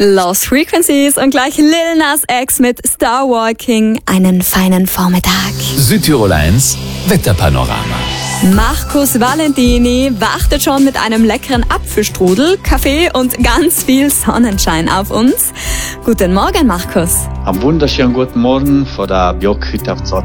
Lost Frequencies und gleich Lil Nas X mit Starwalking. Einen feinen Vormittag. Südtirol 1 Wetterpanorama. Marcus Valentini wartet schon mit einem leckeren Apfelstrudel, Kaffee und ganz viel Sonnenschein auf uns. Guten Morgen, Marcus. Einen wunderschönen guten Morgen von der Björkhütte auf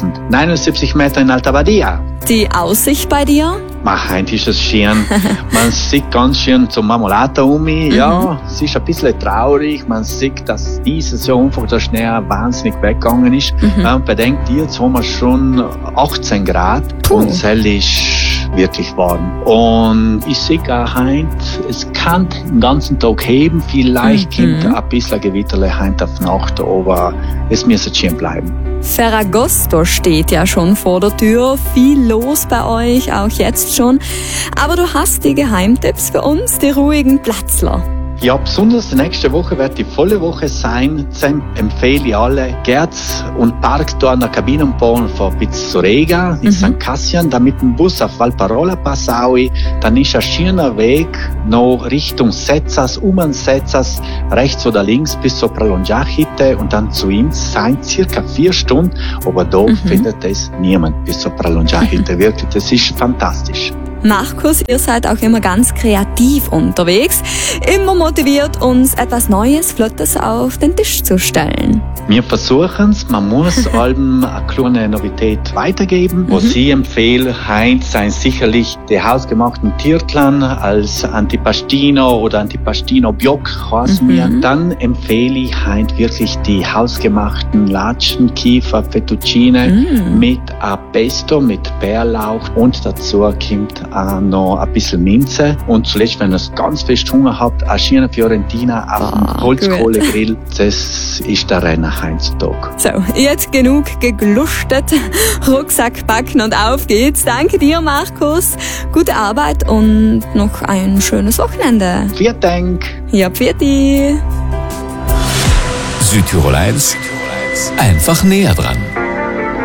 2079 Meter in Alta Badia. Die Aussicht bei dir? Heute ist es schön. Man sieht ganz schön zum Marmolata um mich. Ja, es ist ein bisschen traurig. Man sieht, dass dieses Jahr einfach der Schnee wahnsinnig weggegangen ist. Bedenkt, jetzt haben wir schon 18 Grad und es ist wirklich warm. Und ich sehe auch heute, es kann den ganzen Tag heben. Vielleicht kommt ein bisschen Gewitterle heute auf Nacht, aber es muss schön bleiben. Ferragosto steht ja schon vor der Tür. Viel los bei euch, auch jetzt schon. Aber du hast die Geheimtipps für uns, die ruhigen Platzler. Ja, besonders die nächste Woche wird die volle Woche sein. Dann empfehle ich alle, geht und parkt da an der Kabinenbahn von Pizzorega in St. Cassian, dann mit dem Bus auf Valparola Passaui. Dann ist ein schöner Weg noch Richtung Setzas, Setzas, rechts oder links bis zur Pralongiahite und dann zu ihm sind circa 4 Stunden. Aber da findet es niemand bis zur Pralongiahite. Wirklich, das ist fantastisch. Marcus, ihr seid auch immer ganz kreativ unterwegs. Immer motiviert, uns etwas Neues, Flottes auf den Tisch zu stellen. Wir versuchen es, man muss allem eine kleine Novität weitergeben. Was ich empfehle, heute sind sicherlich die hausgemachten Tiertlan als Antipastino oder Antipastino Björk heißen wir. Dann empfehle ich heute wirklich die hausgemachten Latschen, Kiefer, Fettuccine mit Pesto, mit Bärlauch und dazu kommt noch ein bisschen Minze. Und zuletzt, wenn ihr ganz fest Hunger habt, eine schöne Fiorentina auf dem Holzkohlegrill. Das ist der Renner heutzutage. So, jetzt genug geglustet. Rucksack packen und auf geht's. Danke dir, Marcus. Gute Arbeit und noch ein schönes Wochenende. Vielen Dank. Ja, pfiat. Südtirol 1 einfach näher dran.